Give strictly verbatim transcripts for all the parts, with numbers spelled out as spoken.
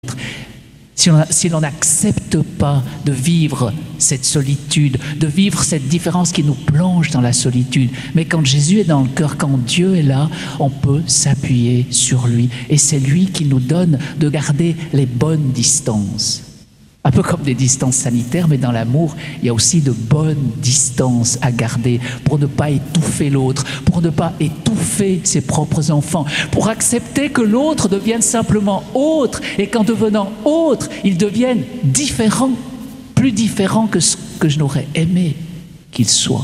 Si on, si l'on n'accepte pas de vivre cette solitude, de vivre cette différence qui nous plonge dans la solitude, mais quand Jésus est dans le cœur, quand Dieu est là, on peut s'appuyer sur lui. Et c'est lui qui nous donne de garder les bonnes distances. Un peu comme des distances sanitaires, mais dans l'amour, il y a aussi de bonnes distances à garder pour ne pas étouffer l'autre, pour ne pas étouffer ses propres enfants, pour accepter que l'autre devienne simplement autre et qu'en devenant autre, il devienne différent, plus différent que ce que je n'aurais aimé qu'il soit.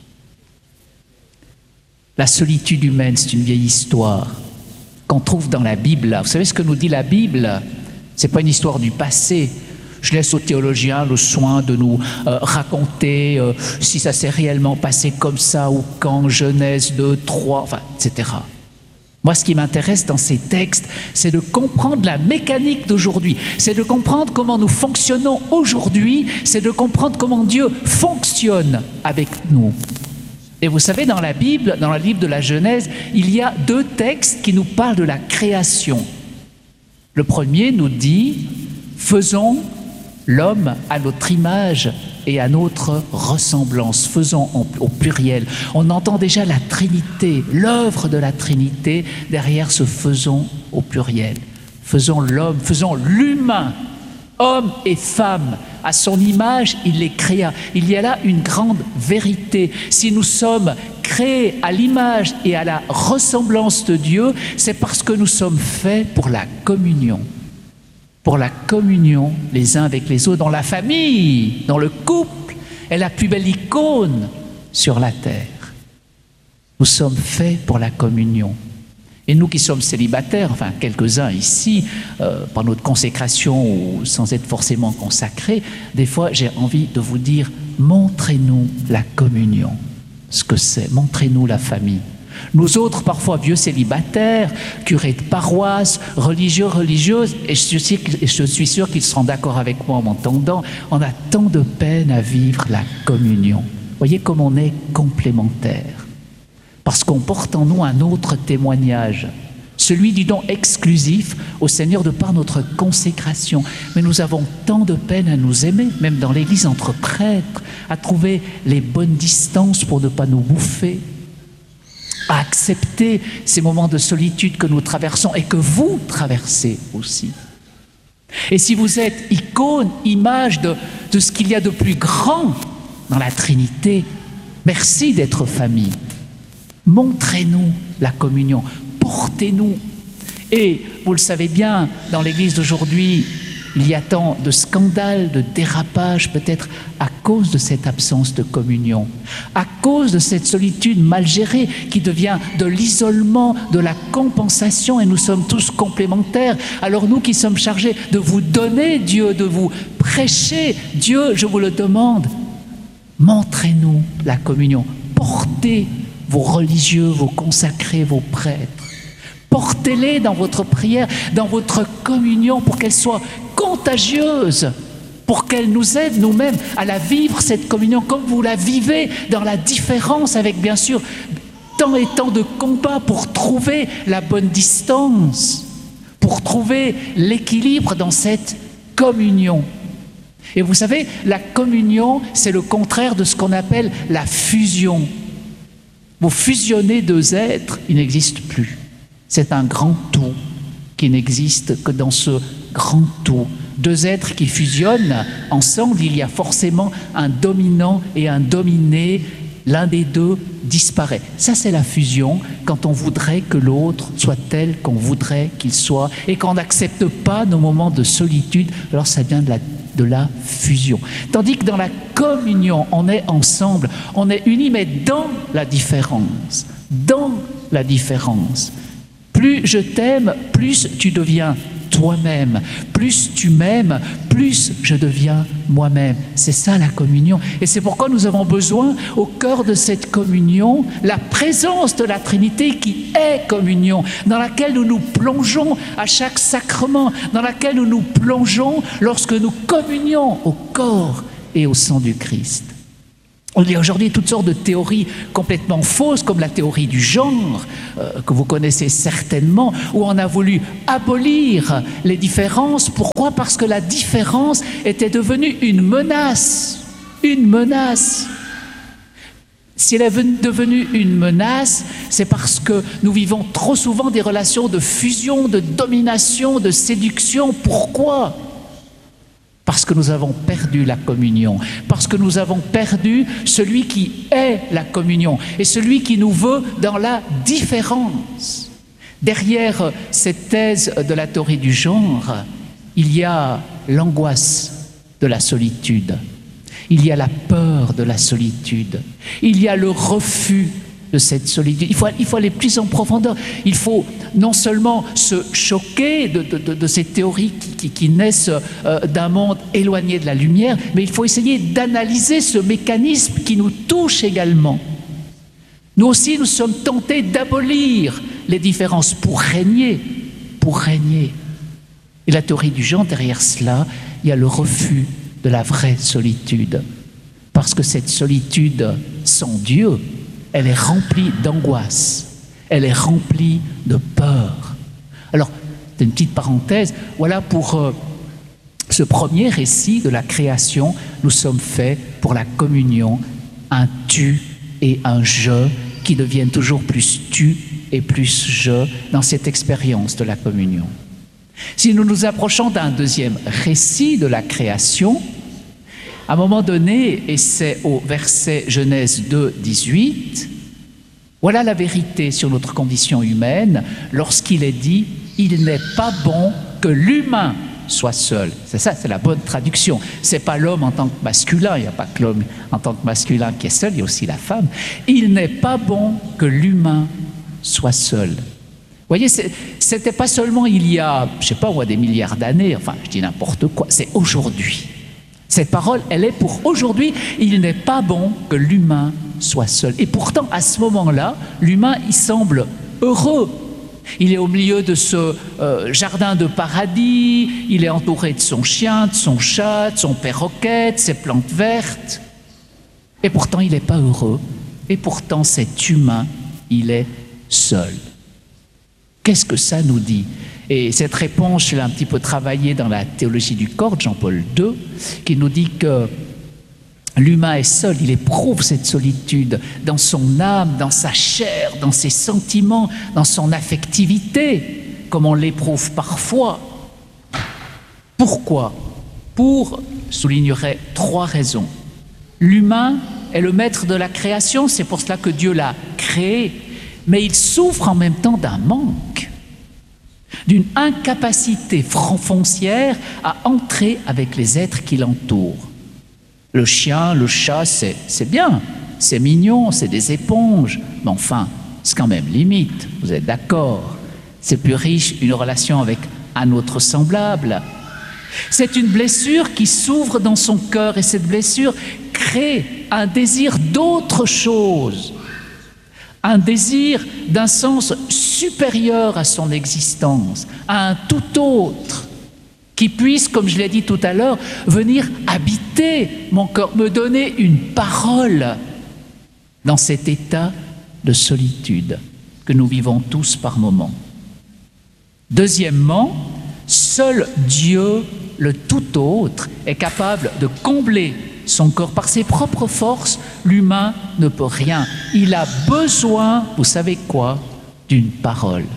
La solitude humaine, c'est une vieille histoire qu'on trouve dans la Bible. Vous savez ce que nous dit la Bible? Ce n'est pas une histoire du passé. Je laisse aux théologiens le soin de nous euh, raconter euh, si ça s'est réellement passé comme ça ou quand, Genèse deux, trois, enfin, et cetera. Moi, ce qui m'intéresse dans ces textes, c'est de comprendre la mécanique d'aujourd'hui, c'est de comprendre comment nous fonctionnons aujourd'hui, c'est de comprendre comment Dieu fonctionne avec nous. Et vous savez, dans la Bible, dans le livre de la Genèse, il y a deux textes qui nous parlent de la création. Le premier nous dit « Faisons l'homme à notre image et à notre ressemblance », faisons au pluriel. On entend déjà la Trinité, l'œuvre de la Trinité derrière ce « faisons » au pluriel. Faisons l'homme, faisons l'humain, homme et femme. À son image, il les créa. Il y a là une grande vérité. Si nous sommes créés à l'image et à la ressemblance de Dieu, c'est parce que nous sommes faits pour la communion. Pour la communion les uns avec les autres, dans la famille, dans le couple, est la plus belle icône sur la terre. Nous sommes faits pour la communion. Et nous qui sommes célibataires, enfin quelques-uns ici, euh, par notre consécration ou sans être forcément consacrés, des fois j'ai envie de vous dire, montrez-nous la communion, ce que c'est, montrez-nous la famille. Nous autres, parfois vieux célibataires, curés de paroisse, religieux, religieuses, et je suis, je suis sûr qu'ils seront d'accord avec moi en m'entendant, on a tant de peine à vivre la communion. Voyez comme on est complémentaires. Parce qu'on porte en nous un autre témoignage, celui du don exclusif au Seigneur de par notre consécration. Mais nous avons tant de peine à nous aimer, même dans l'Église entre prêtres, à trouver les bonnes distances pour ne pas nous bouffer, à accepter ces moments de solitude que nous traversons et que vous traversez aussi. Et si vous êtes icône, image de, de ce qu'il y a de plus grand dans la Trinité, merci d'être famille. Montrez-nous la communion, portez-nous. Et vous le savez bien, dans l'Église d'aujourd'hui, il y a tant de scandales, de dérapages, peut-être à cause de cette absence de communion, à cause de cette solitude mal gérée qui devient de l'isolement, de la compensation, et nous sommes tous complémentaires. Alors nous qui sommes chargés de vous donner Dieu, de vous prêcher Dieu, je vous le demande, montrez-nous la communion, portez vos religieux, vos consacrés, vos prêtres. Portez-les dans votre prière, dans votre communion, pour qu'elle soit contagieuse, pour qu'elle nous aide nous-mêmes à la vivre, cette communion, comme vous la vivez, dans la différence, avec bien sûr tant et tant de combats pour trouver la bonne distance, pour trouver l'équilibre dans cette communion. Et vous savez, la communion, c'est le contraire de ce qu'on appelle la fusion. Vous fusionnez deux êtres, ils n'existent plus. C'est un grand tout qui n'existe que dans ce grand tout. Deux êtres qui fusionnent ensemble, il y a forcément un dominant et un dominé. L'un des deux disparaît. Ça, c'est la fusion, quand on voudrait que l'autre soit tel qu'on voudrait qu'il soit et qu'on n'accepte pas nos moments de solitude, alors ça vient de la, de la fusion. Tandis que dans la communion, on est ensemble, on est unis, mais dans la différence. Dans la différence. Plus je t'aime, plus tu deviens toi-même. Plus tu m'aimes, plus je deviens moi-même. C'est ça la communion. Et c'est pourquoi nous avons besoin, au cœur de cette communion, la présence de la Trinité qui est communion, dans laquelle nous nous plongeons à chaque sacrement, dans laquelle nous nous plongeons lorsque nous communions au corps et au sang du Christ. Il y a aujourd'hui toutes sortes de théories complètement fausses, comme la théorie du genre, euh, que vous connaissez certainement, où on a voulu abolir les différences. Pourquoi? Parce que la différence était devenue une menace. Une menace. Si elle est devenue une menace, c'est parce que nous vivons trop souvent des relations de fusion, de domination, de séduction. Pourquoi? Parce que nous avons perdu la communion, parce que nous avons perdu celui qui est la communion et celui qui nous veut dans la différence. Derrière cette thèse de la théorie du genre, il y a l'angoisse de la solitude, il y a la peur de la solitude, il y a le refus de cette solitude. Il faut, il faut aller plus en profondeur. Il faut non seulement se choquer de, de, de, de ces théories qui, qui, qui naissent euh, d'un monde éloigné de la lumière, mais il faut essayer d'analyser ce mécanisme qui nous touche également. Nous aussi, nous sommes tentés d'abolir les différences pour régner, pour régner. Et la théorie du genre, derrière cela, il y a le refus de la vraie solitude. Parce que cette solitude sans Dieu, elle est remplie d'angoisse, elle est remplie de peur. Alors, c'est une petite parenthèse, voilà pour euh, ce premier récit de la création, nous sommes faits pour la communion, un tu et un je qui deviennent toujours plus tu et plus je dans cette expérience de la communion. Si nous nous approchons d'un deuxième récit de la création, à un moment donné, et c'est au verset Genèse deux, dix-huit, voilà la vérité sur notre condition humaine lorsqu'il est dit « Il n'est pas bon que l'humain soit seul ». C'est ça, c'est la bonne traduction. Ce n'est pas l'homme en tant que masculin, il n'y a pas que l'homme en tant que masculin qui est seul, il y a aussi la femme. « Il n'est pas bon que l'humain soit seul ». Vous voyez, ce n'était pas seulement il y a, je ne sais pas, moi, des milliards d'années, enfin, je dis n'importe quoi, c'est aujourd'hui. Cette parole, elle est pour aujourd'hui. Il n'est pas bon que l'humain soit seul. Et pourtant, à ce moment-là, l'humain, il semble heureux. Il est au milieu de ce euh, jardin de paradis, il est entouré de son chien, de son chat, de son perroquet, de ses plantes vertes. Et pourtant, il n'est pas heureux. Et pourtant, cet humain, il est seul. Qu'est-ce que ça nous dit? Et cette réponse, je l'ai un petit peu travaillée dans la théologie du corps de Jean-Paul deux, qui nous dit que l'humain est seul, il éprouve cette solitude dans son âme, dans sa chair, dans ses sentiments, dans son affectivité, comme on l'éprouve parfois. Pourquoi? Pour, je soulignerai trois raisons. L'humain est le maître de la création, c'est pour cela que Dieu l'a créé, mais il souffre en même temps d'un manque, d'une incapacité foncière à entrer avec les êtres qui l'entourent. Le chien, le chat, c'est bien, c'est mignon, c'est des éponges, mais enfin, c'est quand même limite, vous êtes d'accord? C'est plus riche une relation avec un autre semblable. C'est une blessure qui s'ouvre dans son cœur et cette blessure crée un désir d'autre chose. Un désir d'un sens supérieur à son existence, à un tout autre, qui puisse, comme je l'ai dit tout à l'heure, venir habiter mon cœur, me donner une parole dans cet état de solitude que nous vivons tous par moments. Deuxièmement, seul Dieu, le tout autre, est capable de combler son corps par ses propres forces. L'humain ne peut rien. Il a besoin, vous savez quoi, d'une parole,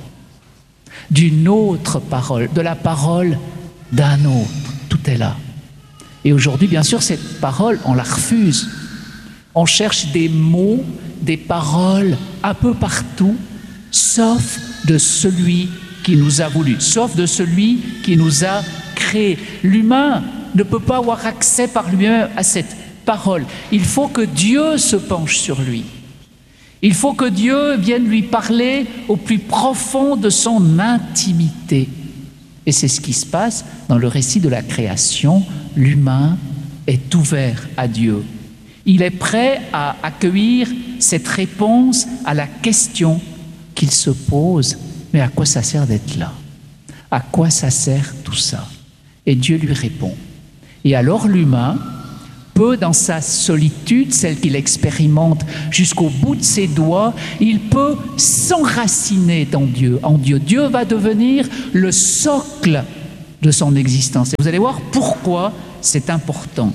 d'une autre parole, de la parole d'un autre. Tout est là. Et aujourd'hui, bien sûr, cette parole, on la refuse. On cherche des mots, des paroles un peu partout, sauf de celui qui nous a voulu, sauf de celui qui nous a créé. L'humain ne peut pas avoir accès par lui-même à cette parole. Il faut que Dieu se penche sur lui. Il faut que Dieu vienne lui parler au plus profond de son intimité. Et c'est ce qui se passe dans le récit de la création. L'humain est ouvert à Dieu. Il est prêt à accueillir cette réponse à la question qu'il se pose. Mais à quoi ça sert d'être là? À quoi ça sert tout ça? Et Dieu lui répond. Et alors l'humain, peut, dans sa solitude, celle qu'il expérimente jusqu'au bout de ses doigts, il peut s'enraciner dans Dieu, en Dieu. Dieu va devenir le socle de son existence. Et vous allez voir pourquoi c'est important.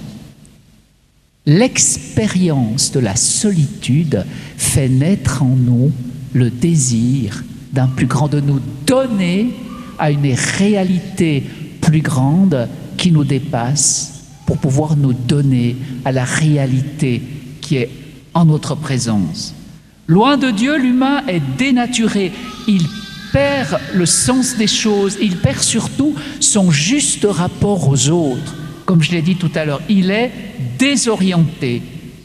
L'expérience de la solitude fait naître en nous le désir d'un plus grand, de nous donner à une réalité plus grande qui nous dépasse pour pouvoir nous donner à la réalité qui est en notre présence. Loin de Dieu, l'humain est dénaturé. Il perd le sens des choses, il perd surtout son juste rapport aux autres. Comme je l'ai dit tout à l'heure, il est désorienté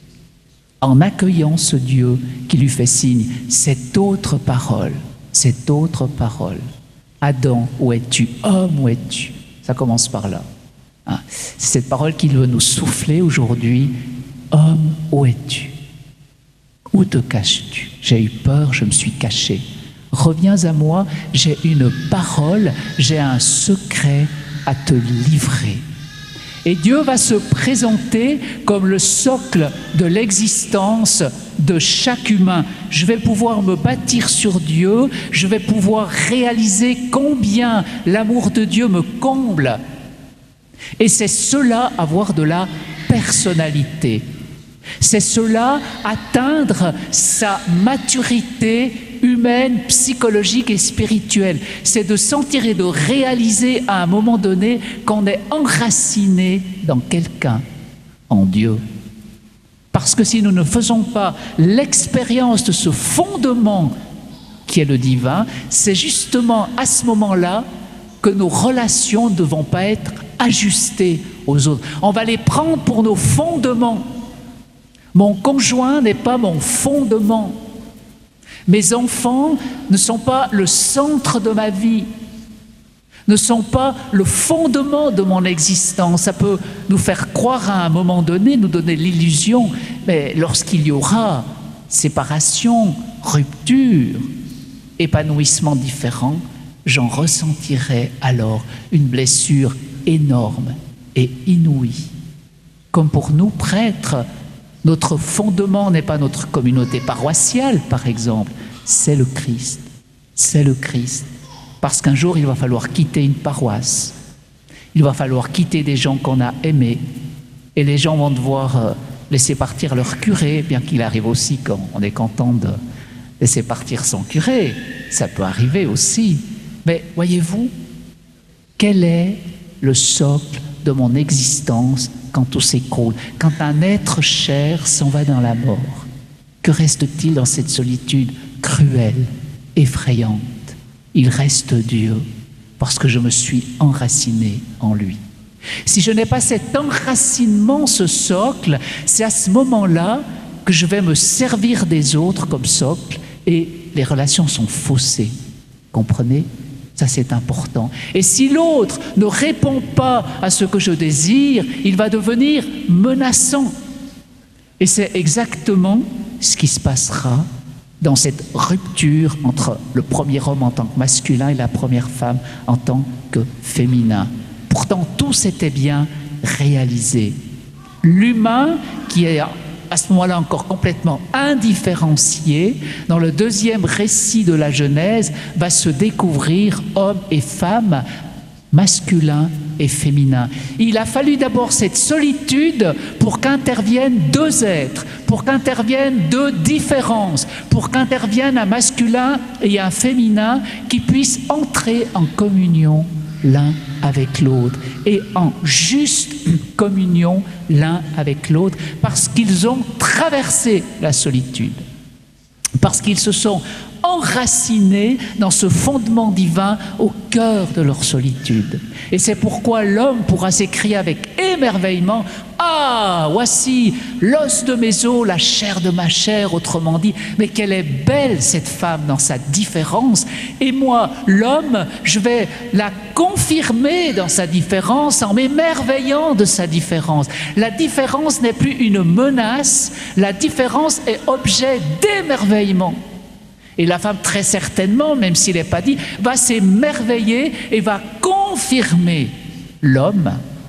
en accueillant ce Dieu qui lui fait signe. Cette autre parole, cette autre parole. Adam, où es-tu? Homme, où es-tu? Ça commence par là. Hein? C'est cette parole qu'il veut nous souffler aujourd'hui. Homme, où es-tu? Où te caches-tu? J'ai eu peur, je me suis caché. Reviens à moi, j'ai une parole, j'ai un secret à te livrer. Et Dieu va se présenter comme le socle de l'existence de chaque humain. Je vais pouvoir me bâtir sur Dieu, je vais pouvoir réaliser combien l'amour de Dieu me comble. Et c'est cela, avoir de la personnalité. C'est cela, atteindre sa maturité humaine, psychologique et spirituelle. C'est de sentir et de réaliser à un moment donné qu'on est enraciné dans quelqu'un, en Dieu. Parce que si nous ne faisons pas l'expérience de ce fondement qui est le divin, c'est justement à ce moment-là que nos relations ne devront pas être ajustées aux autres. On va les prendre pour nos fondements. Mon conjoint n'est pas mon fondement. Mes enfants ne sont pas le centre de ma vie, ne sont pas le fondement de mon existence. Ça peut nous faire croire à un moment donné, nous donner l'illusion, mais lorsqu'il y aura séparation, rupture, épanouissement différent, j'en ressentirai alors une blessure énorme et inouïe. Comme pour nous, prêtres, notre fondement n'est pas notre communauté paroissiale, par exemple, c'est le Christ. C'est le Christ. Parce qu'un jour, il va falloir quitter une paroisse. Il va falloir quitter des gens qu'on a aimés. Et les gens vont devoir laisser partir leur curé, bien qu'il arrive aussi quand on est content de laisser partir son curé. Ça peut arriver aussi. Mais voyez-vous, quel est le socle de mon existence quand tout s'écroule, quand un être cher s'en va dans la mort? Que reste-t-il dans cette solitude cruelle, effrayante? Il reste Dieu, parce que je me suis enraciné en lui. Si je n'ai pas cet enracinement, ce socle, c'est à ce moment-là que je vais me servir des autres comme socle et les relations sont faussées. Comprenez? Ça, c'est important. Et si l'autre ne répond pas à ce que je désire, il va devenir menaçant. Et c'est exactement ce qui se passera dans cette rupture entre le premier homme en tant que masculin et la première femme en tant que féminin. Pourtant, tout s'était bien réalisé. L'humain, qui est à ce moment-là encore complètement indifférencié, dans le deuxième récit de la Genèse, va se découvrir homme et femme, masculin et féminin. Il a fallu d'abord cette solitude pour qu'interviennent deux êtres, pour qu'interviennent deux différences, pour qu'intervienne un masculin et un féminin qui puissent entrer en communion l'un avec l'autre et en juste communion l'un avec l'autre parce qu'ils ont traversé la solitude, parce qu'ils se sont enracinés dans ce fondement divin au cœur de leur solitude. Et c'est pourquoi l'homme pourra s'écrier avec émerveillement: ah, voici l'os de mes os, la chair de ma chair, autrement dit, mais qu'elle est belle cette femme dans sa différence, et moi, l'homme, je vais la confirmer dans sa différence en m'émerveillant de sa différence. La différence n'est plus une menace, la différence est objet d'émerveillement. Et la femme, très certainement, même s'il n'est pas dit, va s'émerveiller et va confirmer l'homme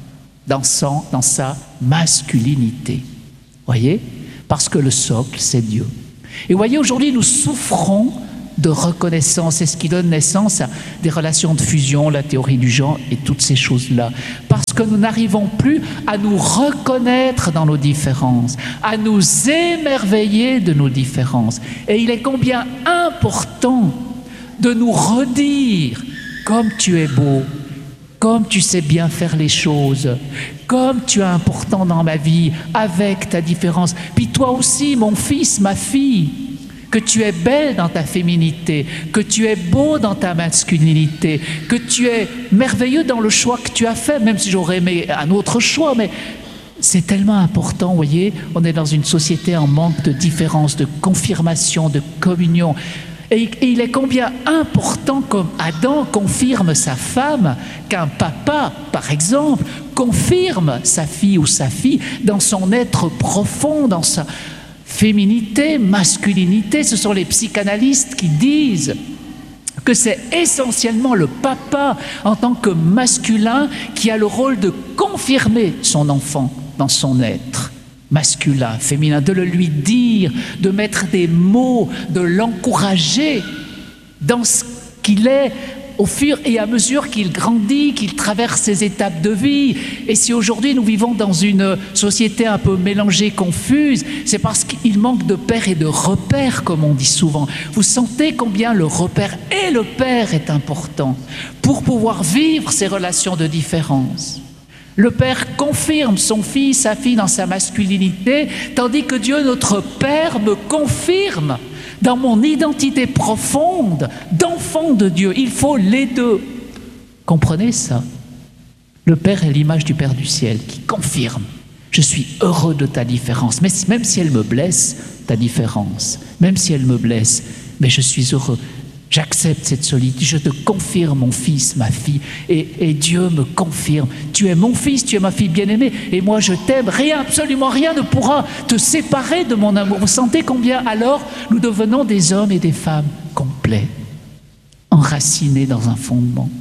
dans, son, dans sa masculinité. Voyez? Parce que le socle, c'est Dieu. Et voyez, aujourd'hui, nous souffrons de reconnaissance. C'est ce qui donne naissance à des relations de fusion, la théorie du genre et toutes ces choses-là. Parce que nous n'arrivons plus à nous reconnaître dans nos différences, à nous émerveiller de nos différences. Et il est combien important de nous redire « comme tu es beau ». Comme tu sais bien faire les choses, comme tu es important dans ma vie, avec ta différence. Puis toi aussi, mon fils, ma fille, que tu es belle dans ta féminité, que tu es beau dans ta masculinité, que tu es merveilleux dans le choix que tu as fait, même si j'aurais aimé un autre choix, mais c'est tellement important, vous voyez, on est dans une société en manque de différence, de confirmation, de communion. Et il est combien important, comme Adam confirme sa femme, qu'un papa, par exemple, confirme sa fille ou sa fille dans son être profond, dans sa féminité, masculinité. Ce sont les psychanalystes qui disent que c'est essentiellement le papa, en tant que masculin, qui a le rôle de confirmer son enfant dans son être. Masculin, féminin, de le lui dire, de mettre des mots, de l'encourager dans ce qu'il est au fur et à mesure qu'il grandit, qu'il traverse ses étapes de vie. Et si aujourd'hui nous vivons dans une société un peu mélangée, confuse, c'est parce qu'il manque de père et de repère, comme on dit souvent. Vous sentez combien le repère et le père est important pour pouvoir vivre ces relations de différence. Le Père confirme son fils, sa fille dans sa masculinité, tandis que Dieu, notre Père, me confirme dans mon identité profonde d'enfant de Dieu. Il faut les deux. Comprenez ça? Le Père est l'image du Père du ciel qui confirme. Je suis heureux de ta différence, mais même si elle me blesse, ta différence, même si elle me blesse, mais je suis heureux. J'accepte cette solitude, je te confirme mon fils, ma fille, et, et Dieu me confirme, tu es mon fils, tu es ma fille bien-aimée, et moi je t'aime, rien, absolument rien ne pourra te séparer de mon amour. Vous sentez combien alors nous devenons des hommes et des femmes complets, enracinés dans un fondement,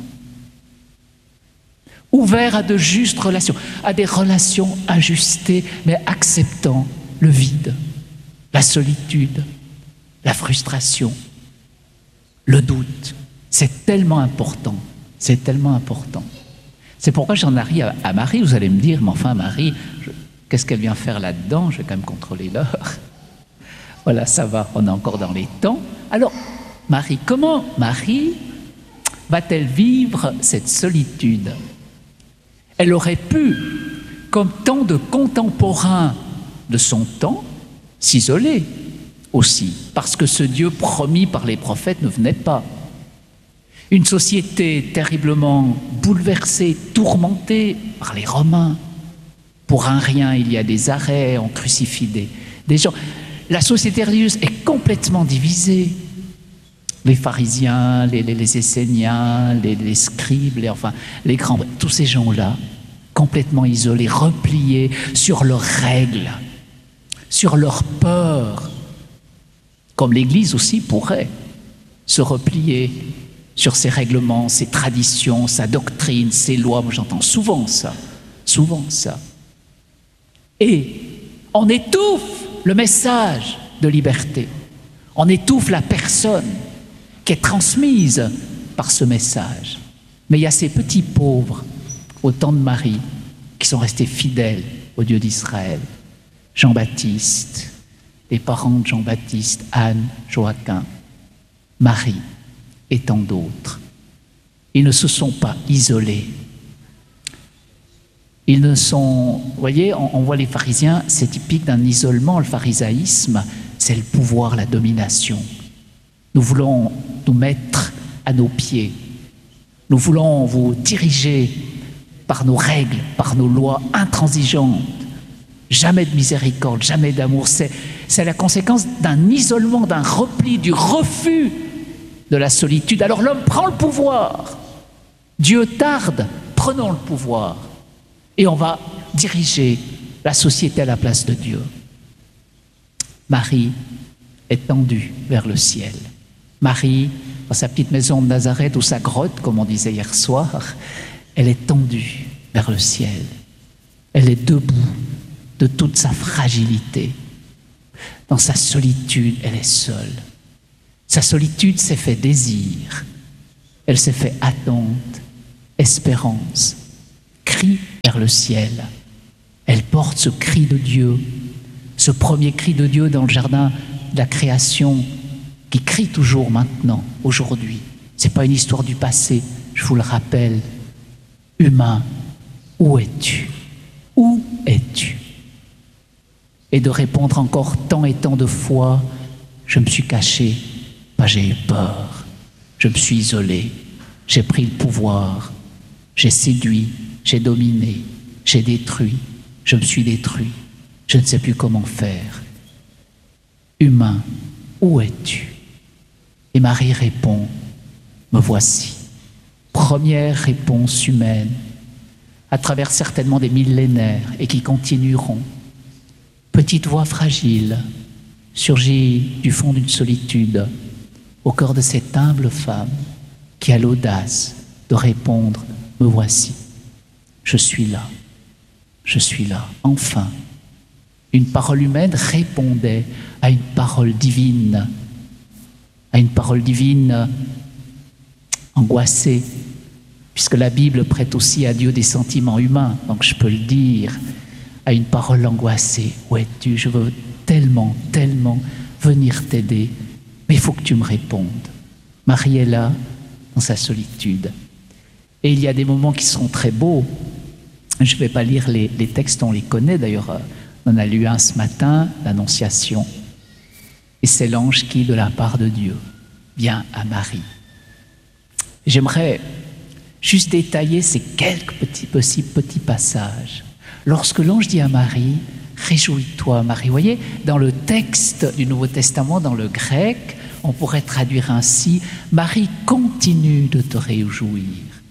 ouverts à de justes relations, à des relations ajustées, mais acceptant le vide, la solitude, la frustration, le doute. C'est tellement important, c'est tellement important. C'est pourquoi j'en arrive à, à Marie. Vous allez me dire, mais enfin Marie, qu'est-ce qu'elle vient faire là-dedans? Je vais quand même contrôler l'heure. Voilà, ça va, on est encore dans les temps. Alors, Marie, comment Marie va-t-elle vivre cette solitude? Elle aurait pu, comme tant de contemporains de son temps, s'isoler aussi, parce que ce Dieu promis par les prophètes ne venait pas. Une société terriblement bouleversée, tourmentée par les Romains. Pour un rien, il y a des arrêts, on crucifie des, des gens. La société religieuse est complètement divisée. Les pharisiens, les, les, les esséniens, les, les scribes, les, enfin, les grands, tous ces gens-là, complètement isolés, repliés sur leurs règles, sur leurs peurs, comme l'Église aussi pourrait se replier sur ses règlements, ses traditions, sa doctrine, ses lois. Moi, j'entends souvent ça, souvent ça. Et on étouffe le message de liberté. On étouffe la personne qui est transmise par ce message. Mais il y a ces petits pauvres, au temps de Marie, qui sont restés fidèles au Dieu d'Israël. Jean-Baptiste, les parents de Jean-Baptiste, Anne, Joachim, Marie et tant d'autres. Ils ne se sont pas isolés. Ils ne sont... Vous voyez, on, on voit les pharisiens, c'est typique d'un isolement. Le pharisaïsme, c'est le pouvoir, la domination. Nous voulons nous mettre à nos pieds. Nous voulons vous diriger par nos règles, par nos lois intransigeantes. Jamais de miséricorde, jamais d'amour. C'est, c'est la conséquence d'un isolement, d'un repli, du refus de la solitude. Alors l'homme prend le pouvoir. Dieu tarde, prenons le pouvoir. Et on va diriger la société à la place de Dieu. Marie est tendue vers le ciel. Marie, dans sa petite maison de Nazareth ou sa grotte, comme on disait hier soir, elle est tendue vers le ciel. Elle est debout de toute sa fragilité. Dans sa solitude, elle est seule. Sa solitude s'est fait désir. Elle s'est fait attente, espérance, cri vers le ciel. Elle porte ce cri de Dieu, ce premier cri de Dieu dans le jardin de la création, qui crie toujours maintenant, aujourd'hui. Ce n'est pas une histoire du passé, je vous le rappelle. Humain, où es-tu? Où es-tu? Et de répondre encore tant et tant de fois, je me suis caché, pas j'ai eu peur, je me suis isolé, j'ai pris le pouvoir, j'ai séduit, j'ai dominé, j'ai détruit, je me suis détruit, je ne sais plus comment faire. Humain, où es-tu? Et Marie répond, me voici. Première réponse humaine, à travers certainement des millénaires et qui continueront. Petite voix fragile surgit du fond d'une solitude au cœur de cette humble femme qui a l'audace de répondre « Me voici, je suis là, je suis là ». Enfin, une parole humaine répondait à une parole divine, à une parole divine angoissée, puisque la Bible prête aussi à Dieu des sentiments humains, donc je peux le dire, à une parole angoissée. Où es-tu? Je veux tellement, tellement venir t'aider, mais il faut que tu me répondes. Marie est là, dans sa solitude. Et il y a des moments qui sont très beaux. Je ne vais pas lire les, les textes, on les connaît. D'ailleurs, on en a lu un ce matin, l'Annonciation. Et c'est l'ange qui, de la part de Dieu, vient à Marie. J'aimerais juste détailler ces quelques petits, possibles petits passages. Lorsque l'ange dit à Marie, « Réjouis-toi, Marie ». Vous voyez, dans le texte du Nouveau Testament, dans le grec, on pourrait traduire ainsi, « Marie continue de te réjouir ».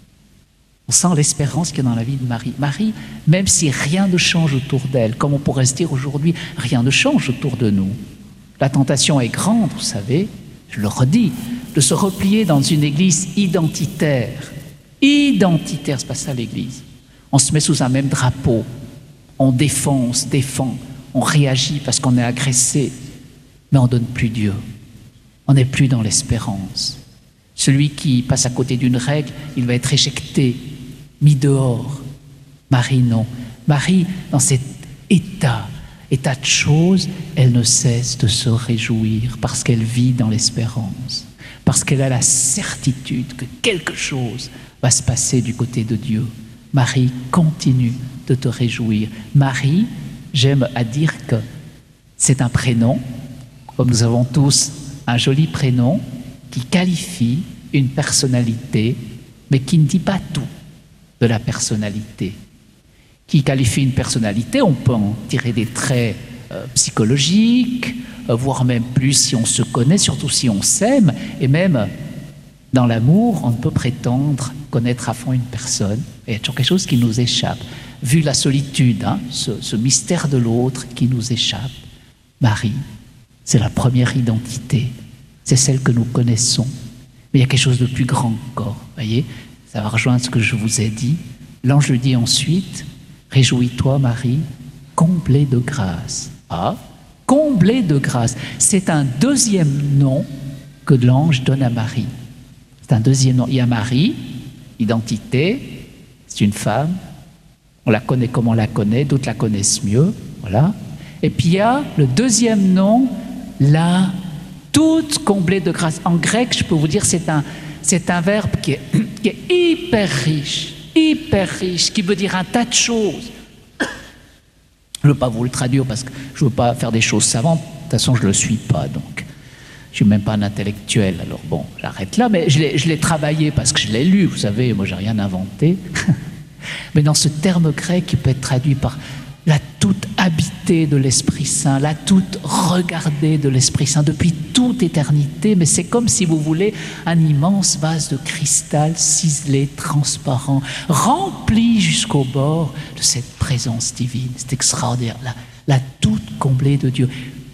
On sent l'espérance qu'il y a dans la vie de Marie. Marie, même si rien ne change autour d'elle, comme on pourrait se dire aujourd'hui, rien ne change autour de nous. La tentation est grande, vous savez, je le redis, de se replier dans une église identitaire. Identitaire, c'est pas ça l'église. On se met sous un même drapeau, on défend, on se défend, on réagit parce qu'on est agressé, mais on ne donne plus Dieu. On n'est plus dans l'espérance. Celui qui passe à côté d'une règle, il va être éjecté, mis dehors. Marie, non. Marie, dans cet état, état de choses, elle ne cesse de se réjouir parce qu'elle vit dans l'espérance, parce qu'elle a la certitude que quelque chose va se passer du côté de Dieu. Marie, continue de te réjouir. Marie, j'aime à dire que c'est un prénom, comme nous avons tous un joli prénom, qui qualifie une personnalité, mais qui ne dit pas tout de la personnalité. Qui qualifie une personnalité, on peut en tirer des traits euh, psychologiques, euh, voire même plus si on se connaît, surtout si on s'aime, et même dans l'amour, on ne peut prétendre connaître à fond une personne. Il y a toujours quelque chose qui nous échappe. Vu la solitude, hein, ce, ce mystère de l'autre qui nous échappe, Marie, c'est la première identité. C'est celle que nous connaissons. Mais il y a quelque chose de plus grand encore. Voyez, ça va rejoindre ce que je vous ai dit. L'ange dit ensuite, « Réjouis-toi, Marie, comblée de grâce. » Ah, comblée de grâce. C'est un deuxième nom que l'ange donne à Marie. C'est un deuxième nom. Il y a Marie, identité, c'est une femme. On la connaît comme on la connaît, d'autres la connaissent mieux. Voilà. Et puis il y a le deuxième nom, la toute comblée de grâce. En grec, je peux vous dire, c'est un, c'est un verbe qui est, qui est hyper riche, hyper riche, qui veut dire un tas de choses. Je ne veux pas vous le traduire parce que je ne veux pas faire des choses savantes. De toute façon, je ne le suis pas, donc je ne suis même pas un intellectuel. Alors bon, j'arrête là, mais je l'ai, je l'ai travaillé parce que je l'ai lu, vous savez, moi, je n'ai rien inventé. Mais dans ce terme grec qui peut être traduit par la toute habitée de l'Esprit Saint, la toute regardée de l'Esprit Saint depuis toute éternité, mais c'est comme si vous voulez un immense vase de cristal ciselé, transparent, rempli jusqu'au bord de cette présence divine. C'est extraordinaire, la, la toute comblée de Dieu.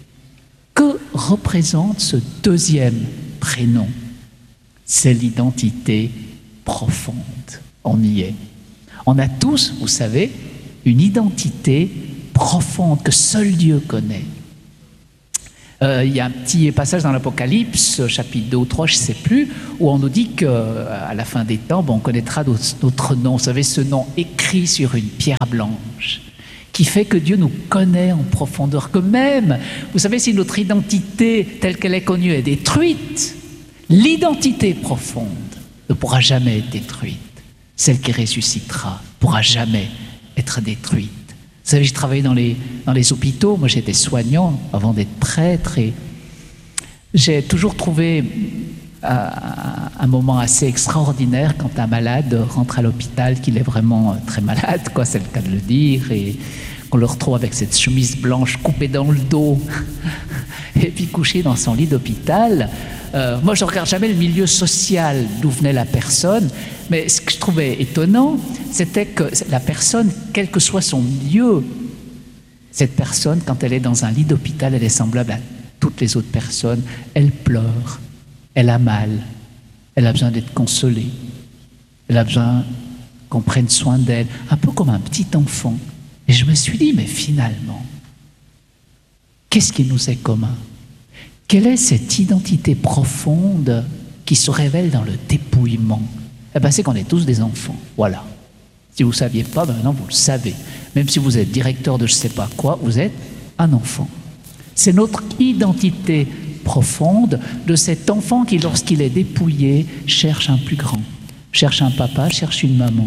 Que représente ce deuxième prénom? C'est l'identité profonde. On y est. On a tous, vous savez, une identité profonde que seul Dieu connaît. Euh, il y a un petit passage dans l'Apocalypse, chapitre deux ou trois, je ne sais plus, où on nous dit qu'à la fin des temps, bon, on connaîtra notre, notre nom. Vous savez, ce nom écrit sur une pierre blanche, qui fait que Dieu nous connaît en profondeur, que même, vous savez, si notre identité telle qu'elle est connue est détruite, l'identité profonde ne pourra jamais être détruite. Celle qui ressuscitera ne pourra jamais être détruite. Vous savez, j'ai travaillé dans les, dans les hôpitaux, moi j'étais soignant avant d'être prêtre, et j'ai toujours trouvé euh, un moment assez extraordinaire quand un malade rentre à l'hôpital, qu'il est vraiment très malade, quoi, c'est le cas de le dire, et qu'on le retrouve avec cette chemise blanche coupée dans le dos, et puis couché dans son lit d'hôpital. Euh, moi, je ne regarde jamais le milieu social d'où venait la personne, mais ce que je trouvais étonnant, c'était que la personne, quel que soit son milieu, cette personne, quand elle est dans un lit d'hôpital, elle est semblable à toutes les autres personnes. Elle pleure, elle a mal, elle a besoin d'être consolée, elle a besoin qu'on prenne soin d'elle, un peu comme un petit enfant. Et je me suis dit, mais finalement, qu'est-ce qui nous est commun ? Quelle est cette identité profonde qui se révèle dans le dépouillement ? Eh bien, c'est qu'on est tous des enfants, voilà. Si vous ne saviez pas, ben maintenant vous le savez. Même si vous êtes directeur de je ne sais pas quoi, vous êtes un enfant. C'est notre identité profonde de cet enfant qui, lorsqu'il est dépouillé, cherche un plus grand, cherche un papa, cherche une maman.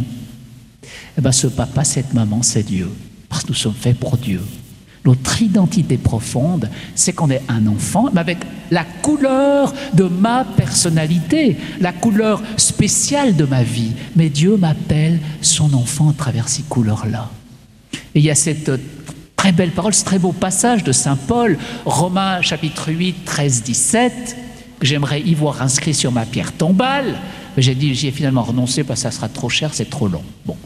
Eh bien, ce papa, cette maman, c'est Dieu, parce que nous sommes faits pour Dieu. Notre identité profonde, c'est qu'on est un enfant, mais avec la couleur de ma personnalité, la couleur spéciale de ma vie. Mais Dieu m'appelle son enfant à travers ces couleurs-là. Et il y a cette très belle parole, ce très beau passage de saint Paul, Romains chapitre huit, treize, dix-sept, que j'aimerais y voir inscrit sur ma pierre tombale. Mais j'ai dit, j'y ai finalement renoncé parce que ça sera trop cher, c'est trop long. Bon.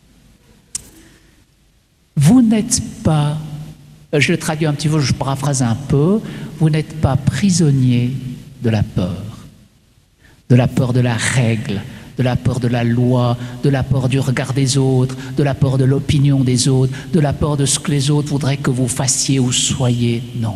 Vous n'êtes pas... Je le traduis un petit peu, je paraphrase un peu. Vous n'êtes pas prisonnier de la peur, de la peur de la règle, de la peur de la loi, de la peur du regard des autres, de la peur de l'opinion des autres, de la peur de ce que les autres voudraient que vous fassiez ou soyez. Non.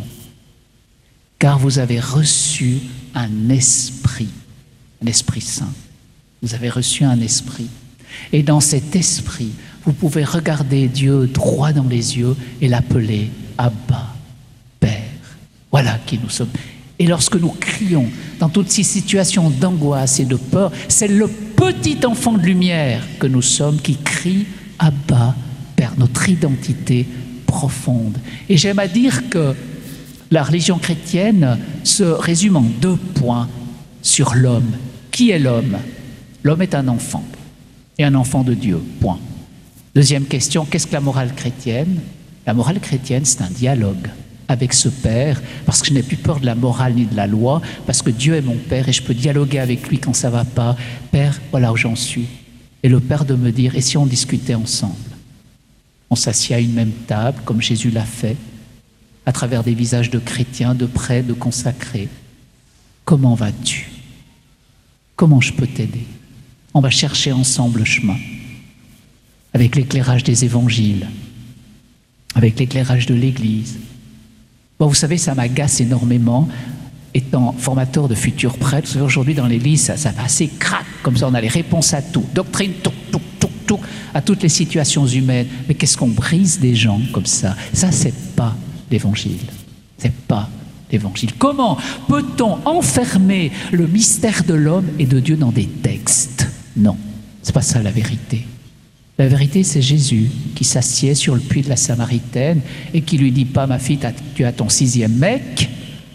Car vous avez reçu un esprit, un esprit saint. Vous avez reçu un esprit. Et dans cet esprit, vous pouvez regarder Dieu droit dans les yeux et l'appeler Abba, Père. Voilà qui nous sommes. Et lorsque nous crions dans toutes ces situations d'angoisse et de peur, c'est le petit enfant de lumière que nous sommes qui crie Abba, Père, notre identité profonde. Et j'aime à dire que la religion chrétienne se résume en deux points sur l'homme. Qui est l'homme ? L'homme est un enfant, et un enfant de Dieu, point. Deuxième question, qu'est-ce que la morale chrétienne ? La morale chrétienne, c'est un dialogue avec ce Père, parce que je n'ai plus peur de la morale ni de la loi, parce que Dieu est mon Père et je peux dialoguer avec lui quand ça ne va pas. Père, voilà où j'en suis. Et le Père de me dire, et si on discutait ensemble ? On s'assied à une même table, comme Jésus l'a fait, à travers des visages de chrétiens, de prêtres, de consacrés. Comment vas-tu ? Comment je peux t'aider ? On va chercher ensemble le chemin, avec l'éclairage des évangiles, avec l'éclairage de l'Église. Bon, vous savez, ça m'agace énormément, étant formateur de futurs prêtres. Vous savez, aujourd'hui, dans l'Église, ça, ça va assez crac, comme ça, on a les réponses à tout. Doctrine, tout, tout, tout, tout, à toutes les situations humaines. Mais qu'est-ce qu'on brise des gens comme ça ? Ça, c'est pas l'Évangile. C'est pas l'Évangile. Comment peut-on enfermer le mystère de l'homme et de Dieu dans des textes ? Non, c'est pas ça la vérité. La vérité, c'est Jésus qui s'assied sur le puits de la Samaritaine et qui lui dit pas, ma fille, tu as ton sixième mec.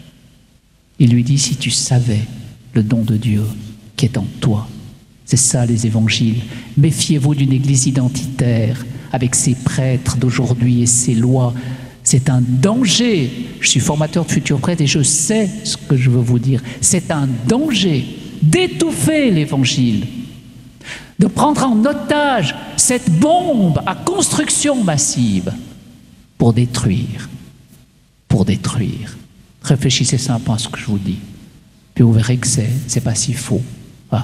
Il lui dit, si tu savais le don de Dieu qui est en toi. C'est ça les évangiles. Méfiez-vous d'une église identitaire avec ses prêtres d'aujourd'hui et ses lois. C'est un danger. Je suis formateur de futurs prêtres et je sais ce que je veux vous dire. C'est un danger d'étouffer l'évangile, de prendre en otage cette bombe à construction massive pour détruire, pour détruire. Réfléchissez simplement à ce que je vous dis, puis vous verrez que c'est, c'est pas si faux. Ah.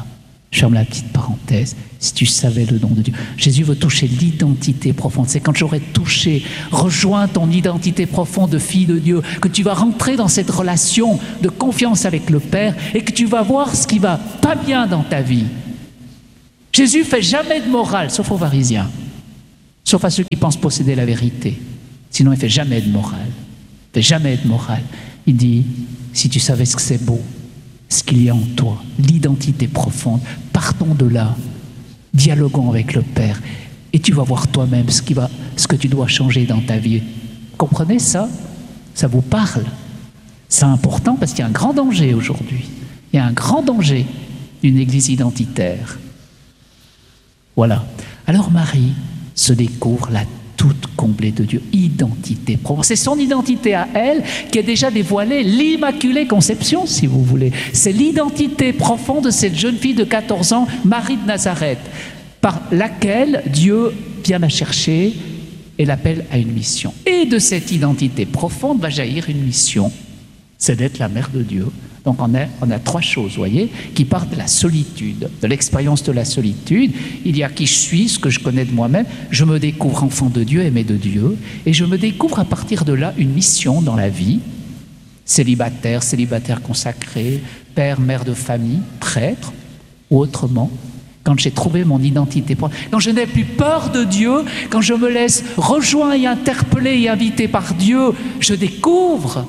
Je ferme la petite parenthèse. Si tu savais le nom de Dieu. Jésus veut toucher l'identité profonde. C'est quand j'aurai touché, rejoint ton identité profonde de fille de Dieu, que tu vas rentrer dans cette relation de confiance avec le Père et que tu vas voir ce qui va pas bien dans ta vie. Jésus fait jamais de morale, sauf aux pharisiens, sauf à ceux qui pensent posséder la vérité. Sinon, il fait jamais de morale. Il fait jamais de morale. Il dit, si tu savais ce que c'est beau, ce qu'il y a en toi, l'identité profonde, partons de là, dialoguons avec le Père, et tu vas voir toi-même ce qui va, ce que tu dois changer dans ta vie. Comprenez ça? Ça vous parle? C'est important parce qu'il y a un grand danger aujourd'hui. Il y a un grand danger d'une église identitaire. Voilà. Alors Marie se découvre la toute comblée de Dieu, identité profonde. C'est son identité à elle qui est déjà dévoilée, l'Immaculée Conception, si vous voulez. C'est l'identité profonde de cette jeune fille de quatorze ans, Marie de Nazareth, par laquelle Dieu vient la chercher et l'appelle à une mission. Et de cette identité profonde va jaillir une mission, c'est d'être la mère de Dieu. Donc on a, on a trois choses, vous voyez, qui partent de la solitude, de l'expérience de la solitude. Il y a qui je suis, ce que je connais de moi-même. Je me découvre enfant de Dieu, aimé de Dieu. Et je me découvre à partir de là une mission dans la vie. Célibataire, célibataire consacré, père, mère de famille, prêtre, ou autrement. Quand j'ai trouvé mon identité, quand je n'ai plus peur de Dieu, quand je me laisse rejoindre et interpeller et inviter par Dieu, je découvre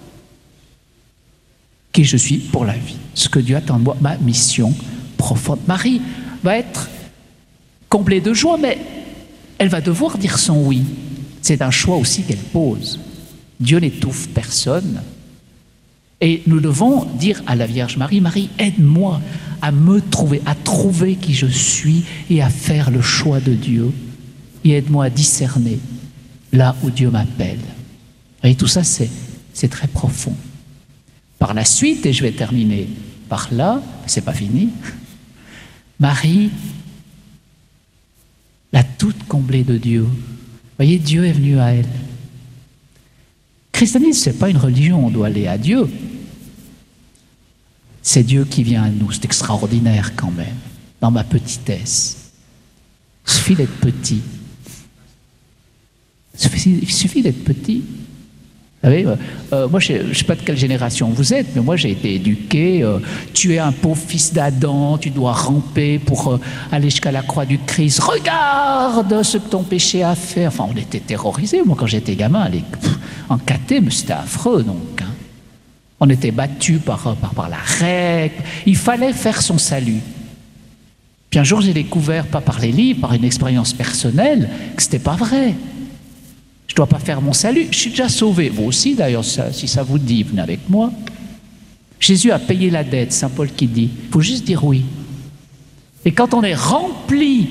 qui je suis pour la vie, ce que Dieu attend de moi, ma mission profonde. Marie va être comblée de joie, mais elle va devoir dire son oui. C'est un choix aussi qu'elle pose. Dieu n'étouffe personne. Et nous devons dire à la Vierge Marie, Marie, aide-moi à me trouver, à trouver qui je suis et à faire le choix de Dieu. Et aide-moi à discerner là où Dieu m'appelle. Et tout ça, c'est, c'est très profond. Par la suite, et je vais terminer par là, c'est pas fini, Marie, la toute comblée de Dieu. Vous voyez, Dieu est venu à elle. Le christianisme, ce n'est pas une religion, on doit aller à Dieu. C'est Dieu qui vient à nous, c'est extraordinaire quand même, dans ma petitesse. Il suffit d'être petit. Il suffit, il suffit d'être petit. Vous savez, euh, moi je ne sais pas de quelle génération vous êtes, mais moi j'ai été éduqué, euh, tu es un pauvre fils d'Adam, tu dois ramper pour euh, aller jusqu'à la croix du Christ, regarde ce que ton péché a fait. Enfin, on était terrorisés, moi quand j'étais gamin, les, pff, en caté, mais c'était affreux donc. Hein. On était battus par, par, par la règle, il fallait faire son salut. Puis un jour j'ai découvert, pas par les livres, par une expérience personnelle, que ce n'était pas vrai. Je ne dois pas faire mon salut, je suis déjà sauvé. Vous aussi d'ailleurs, si ça vous dit, venez avec moi. Jésus a payé la dette, Saint Paul qui dit. Il faut juste dire oui. Et quand on est rempli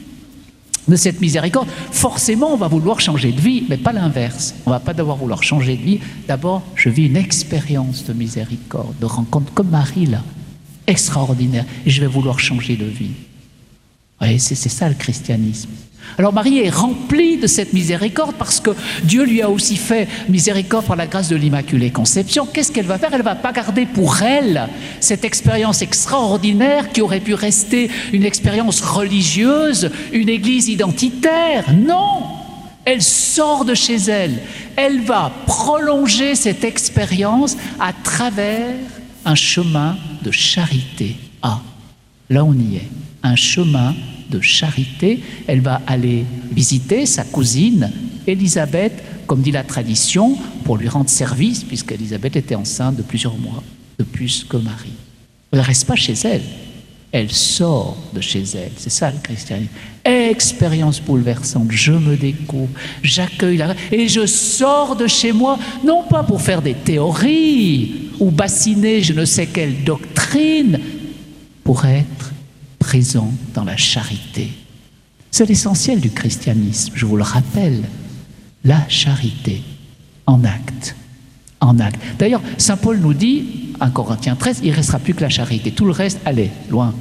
de cette miséricorde, forcément on va vouloir changer de vie, mais pas l'inverse. On ne va pas devoir vouloir changer de vie. D'abord, je vis une expérience de miséricorde, de rencontre comme Marie là, extraordinaire. Et je vais vouloir changer de vie. Oui, c'est, c'est ça le christianisme. Alors Marie est remplie de cette miséricorde parce que Dieu lui a aussi fait miséricorde par la grâce de l'Immaculée Conception. Qu'est-ce qu'elle va faire? Elle ne va pas garder pour elle cette expérience extraordinaire qui aurait pu rester une expérience religieuse, une église identitaire. Non! Elle sort de chez elle. Elle va prolonger cette expérience à travers un chemin de charité. Ah, là on y est. Un chemin de charité. Elle va aller visiter sa cousine Élisabeth, comme dit la tradition, pour lui rendre service, puisqu'Élisabeth était enceinte de plusieurs mois, de plus que Marie. Elle ne reste pas chez elle. Elle sort de chez elle. C'est ça le christianisme. Expérience bouleversante. Je me découvre, j'accueille la... Et je sors de chez moi, non pas pour faire des théories ou bassiner je ne sais quelle doctrine, pour être présent dans la charité. C'est l'essentiel du christianisme, je vous le rappelle. La charité, en acte. En acte. D'ailleurs, Saint Paul nous dit, en Corinthiens treize, il ne restera plus que la charité. Tout le reste, allez, loin.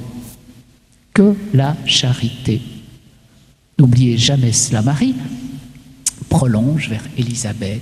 Que la charité. N'oubliez jamais cela. Marie prolonge vers Élisabeth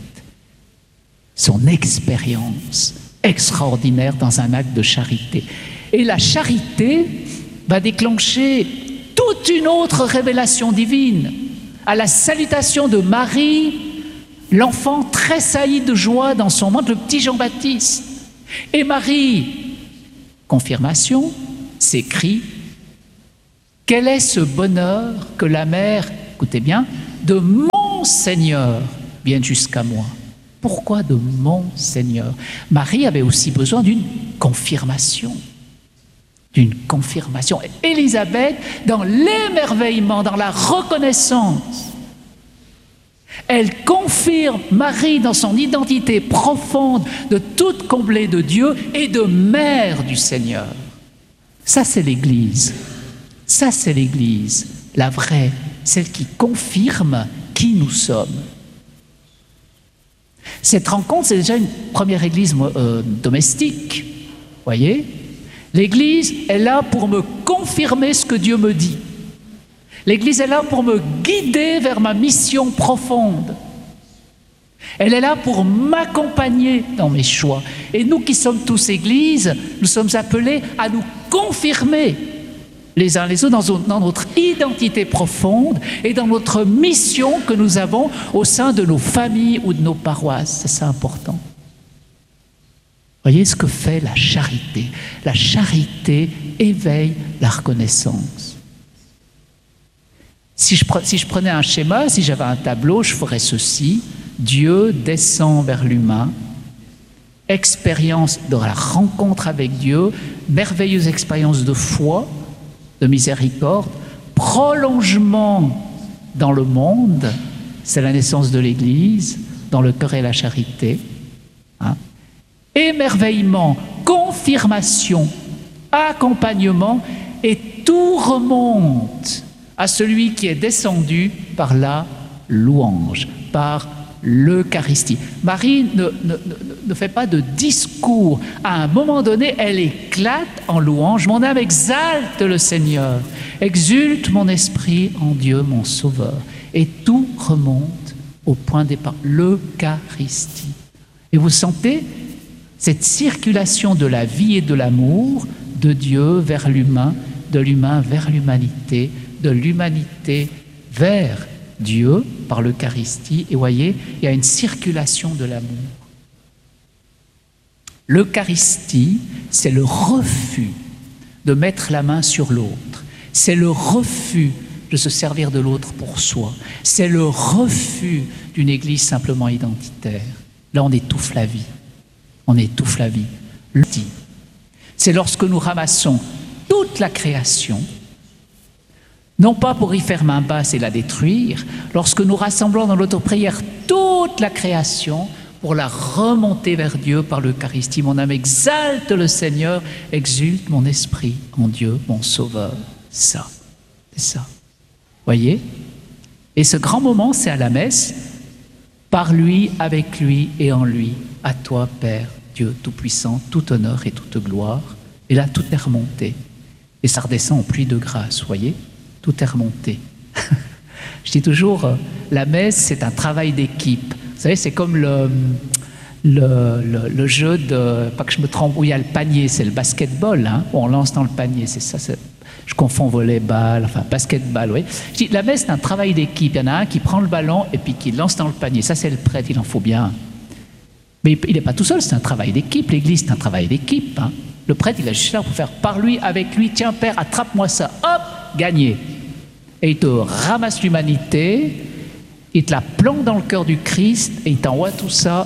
son expérience extraordinaire dans un acte de charité. Et la charité, va déclencher toute une autre révélation divine. À la salutation de Marie, l'enfant tressaillit de joie dans son ventre, le petit Jean-Baptiste. Et Marie, confirmation, s'écrie: quel est ce bonheur que la mère, écoutez bien, de mon Seigneur vienne jusqu'à moi. Pourquoi de mon Seigneur? Marie avait aussi besoin d'une confirmation. D'une confirmation. Élisabeth, dans l'émerveillement, dans la reconnaissance, elle confirme Marie dans son identité profonde de toute comblée de Dieu et de mère du Seigneur. Ça, c'est l'Église. Ça, c'est l'Église, la vraie, celle qui confirme qui nous sommes. Cette rencontre, c'est déjà une première Église euh, domestique, voyez. L'Église est là pour me confirmer ce que Dieu me dit. L'Église est là pour me guider vers ma mission profonde. Elle est là pour m'accompagner dans mes choix. Et nous qui sommes tous Églises, nous sommes appelés à nous confirmer les uns les autres dans notre identité profonde et dans notre mission que nous avons au sein de nos familles ou de nos paroisses. C'est ça important. Voyez ce que fait la charité. La charité éveille la reconnaissance. Si je, si je prenais un schéma, si j'avais un tableau, je ferais ceci. Dieu descend vers l'humain, expérience de la rencontre avec Dieu, merveilleuse expérience de foi, de miséricorde, prolongement dans le monde, c'est la naissance de l'Église, dans le cœur et la charité. Hein? Émerveillement, confirmation, accompagnement, et tout remonte à celui qui est descendu par la louange, par l'Eucharistie. Marie ne, ne, ne fait pas de discours. À un moment donné, elle éclate en louange. Mon âme exalte le Seigneur, exulte mon esprit en Dieu, mon Sauveur. Et tout remonte au point de départ, l'Eucharistie. Et vous sentez cette circulation de la vie et de l'amour de Dieu vers l'humain, de l'humain vers l'humanité, de l'humanité vers Dieu par l'Eucharistie. Et voyez, il y a une circulation de l'amour. L'Eucharistie, c'est le refus de mettre la main sur l'autre. C'est le refus de se servir de l'autre pour soi. C'est le refus d'une Église simplement identitaire. Là, on étouffe la vie. On étouffe la vie. Le dit, c'est lorsque nous ramassons toute la création, non pas pour y faire main basse et la détruire, lorsque nous rassemblons dans notre prière toute la création pour la remonter vers Dieu par l'Eucharistie. Mon âme exalte le Seigneur, exulte mon esprit en Dieu, mon Sauveur. Ça, c'est ça. Voyez? Et ce grand moment, c'est à la messe, par lui, avec lui et en lui. À toi, Père, Dieu Tout-Puissant, tout honneur et toute gloire. Et là, tout est remonté. Et ça redescend en pluie de grâce, voyez? Tout est remonté. Je dis toujours, euh, la messe, c'est un travail d'équipe. Vous savez, c'est comme le, le, le, le jeu de, pas que je me trompe, où il y a le panier, c'est le basketball, hein, où on lance dans le panier, c'est ça, c'est, je confonds volley-ball, enfin basketball, oui. Je dis, la messe, c'est un travail d'équipe. Il y en a un qui prend le ballon et puis qui lance dans le panier. Ça, c'est le prêtre, il en faut bien. Mais il n'est pas tout seul, c'est un travail d'équipe. L'Église, c'est un travail d'équipe. Hein. Le prêtre, il est juste là pour faire par lui, avec lui, tiens, Père, attrape-moi ça, hop, gagné. Et il te ramasse l'humanité, il te la plante dans le cœur du Christ et il t'envoie tout ça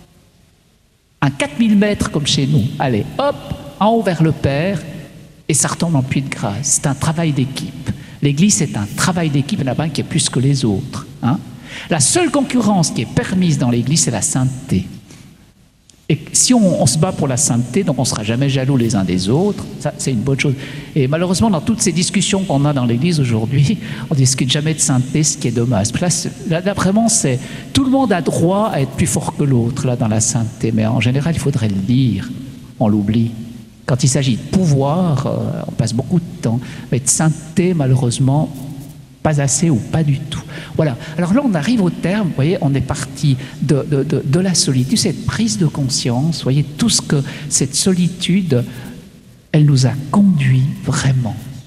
à quatre mille mètres comme chez nous. Allez, hop, en haut vers le Père et ça retombe en pluie de grâce. C'est un travail d'équipe. L'Église, c'est un travail d'équipe, il y en a un qui est plus que les autres. Hein. La seule concurrence qui est permise dans l'Église, c'est la sainteté. Et si on, on se bat pour la sainteté, donc on ne sera jamais jaloux les uns des autres, ça c'est une bonne chose. Et malheureusement, dans toutes ces discussions qu'on a dans l'Église aujourd'hui, on ne discute jamais de sainteté, ce qui est dommage. Là, là, là vraiment, c'est tout le monde a droit à être plus fort que l'autre là dans la sainteté, mais en général, il faudrait le dire, on l'oublie. Quand il s'agit de pouvoir, euh, on passe beaucoup de temps, mais de sainteté, malheureusement, pas assez ou pas du tout. Voilà. Alors là, on arrive au terme, vous voyez, on est parti de, de, de, de la solitude, cette prise de conscience, vous voyez, tout ce que cette solitude, elle nous a conduit vraiment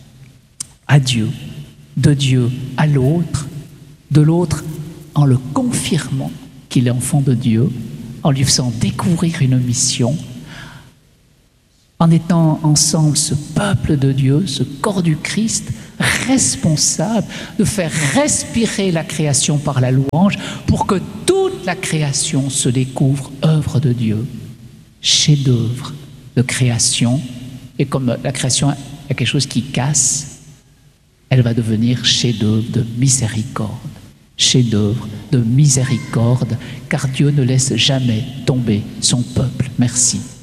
à Dieu, de Dieu à l'autre, de l'autre en le confirmant qu'il est enfant de Dieu, en lui faisant découvrir une mission, en étant ensemble ce peuple de Dieu, ce corps du Christ, responsable de faire respirer la création par la louange pour que toute la création se découvre œuvre de Dieu, chef-d'œuvre de création. Et comme la création est quelque chose qui casse, elle va devenir chef-d'œuvre de miséricorde, chef-d'œuvre de miséricorde, car Dieu ne laisse jamais tomber son peuple. Merci.